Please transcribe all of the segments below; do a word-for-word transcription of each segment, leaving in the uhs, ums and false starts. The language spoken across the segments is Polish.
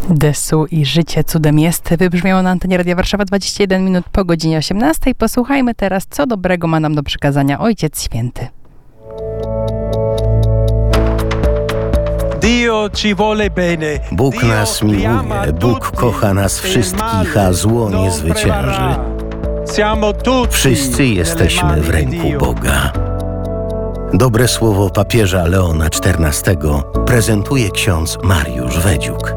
Desu i życie cudem jest. Wybrzmiało na antenie Radia Warszawa dwadzieścia jeden minut po godzinie osiemnastej. Posłuchajmy teraz, co dobrego ma nam do przekazania Ojciec Święty. Bóg nas miłuje, Bóg kocha nas wszystkich, a zło nie zwycięży. Wszyscy jesteśmy w ręku Boga. Dobre słowo papieża Leona czternastego prezentuje ksiądz Mariusz Wedziuk.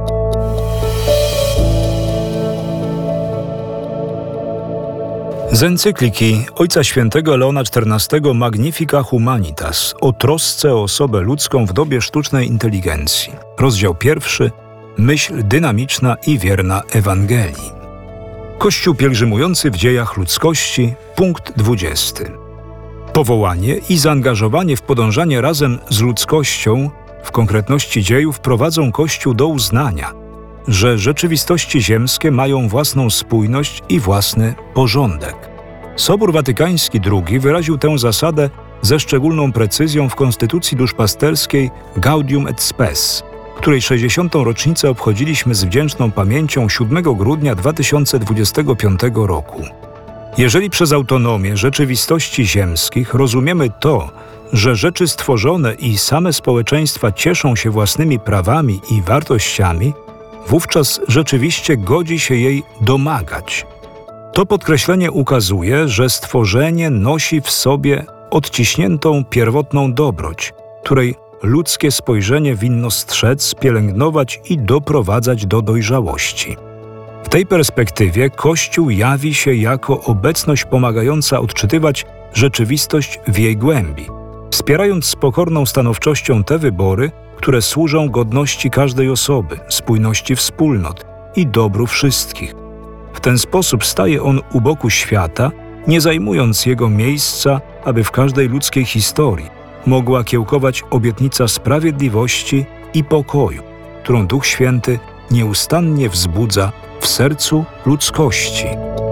Z encykliki Ojca Świętego Leona czternastego Magnifica Humanitas o trosce o osobę ludzką w dobie sztucznej inteligencji. Rozdział pierwszy. Myśl dynamiczna i wierna Ewangelii. Kościół pielgrzymujący w dziejach ludzkości, punkt dwudziesty. Powołanie i zaangażowanie w podążanie razem z ludzkością, w konkretności dziejów, prowadzą Kościół do uznania, że rzeczywistości ziemskie mają własną spójność i własny porządek. Sobór Watykański drugi wyraził tę zasadę ze szczególną precyzją w Konstytucji duszpasterskiej Gaudium et Spes, której sześćdziesiątą rocznicę obchodziliśmy z wdzięczną pamięcią siódmego grudnia dwa tysiące dwudziestego piątego roku. Jeżeli przez autonomię rzeczywistości ziemskich rozumiemy to, że rzeczy stworzone i same społeczeństwa cieszą się własnymi prawami i wartościami, wówczas rzeczywiście godzi się jej domagać. To podkreślenie ukazuje, że stworzenie nosi w sobie odciśniętą pierwotną dobroć, której ludzkie spojrzenie winno strzec, pielęgnować i doprowadzać do dojrzałości. W tej perspektywie Kościół jawi się jako obecność pomagająca odczytywać rzeczywistość w jej głębi, wspierając z pokorną stanowczością te wybory, które służą godności każdej osoby, spójności wspólnot i dobru wszystkich. W ten sposób staje on u boku świata, nie zajmując jego miejsca, aby w każdej ludzkiej historii mogła kiełkować obietnica sprawiedliwości i pokoju, którą Duch Święty nieustannie wzbudza w sercu ludzkości.